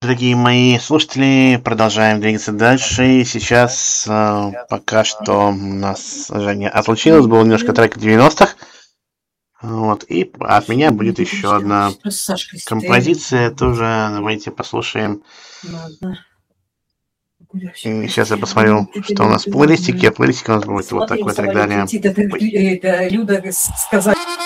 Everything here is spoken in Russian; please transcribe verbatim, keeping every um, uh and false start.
Дорогие мои слушатели, продолжаем двигаться дальше. И сейчас э, пока что у нас Женя отлучилась, был немножко трек девяностых. Вот, и от меня будет еще одна композиция, тоже давайте послушаем. И сейчас я посмотрю, что у нас в плейлистике. Плейлистик у нас будет вот такой и так далее.